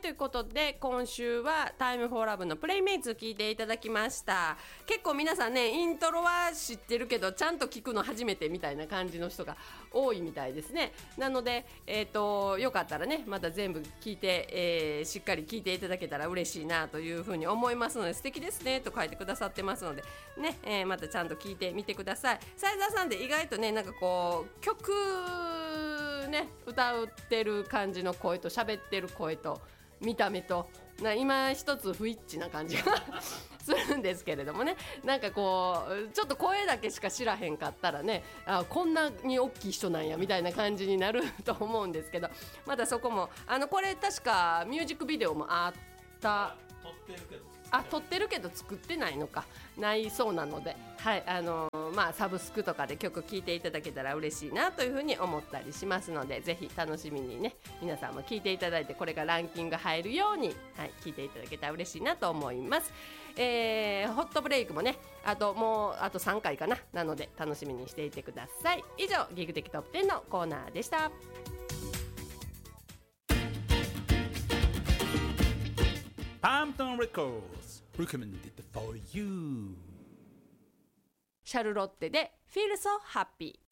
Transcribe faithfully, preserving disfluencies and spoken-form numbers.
ということで今週はタイムフォーラブのプレイメイツ聞いていただきました。結構皆さんねイントロは知ってるけどちゃんと聞くの初めてみたいな感じの人が多いみたいですね。なので、えーと、よかったらねまた全部聞いて、えー、しっかり聞いていただけたら嬉しいなというふうに思いますので、素敵ですねと書いてくださってますのでね、えー、またちゃんと聞いてみてください。斉沢さんって意外とねなんかこう曲ね歌ってる感じの声と喋ってる声と見た目とな今一つ不一致な感じがするんですけれどもね、なんかこうちょっと声だけしか知らへんかったらね、あこんなに大きい人なんやみたいな感じになると思うんですけど、またそこもあのこれ確かミュージックビデオもあった撮ってるけどあ撮ってるけど作ってないのかないそうなので、はいあのーまあ、サブスクとかで曲聴いていただけたら嬉しいなというふうに思ったりしますので、ぜひ楽しみにね皆さんも聴いていただいてこれがランキング入るように、はい、聴いていただけたら嬉しいなと思います。えー、ホットブレイクもねあともうあとさんかいかななので楽しみにしていてください。以上ギグ的トップじゅうのコーナーでした。 Palmton Records recommended for you。 シャルロッテで Feel So Happy。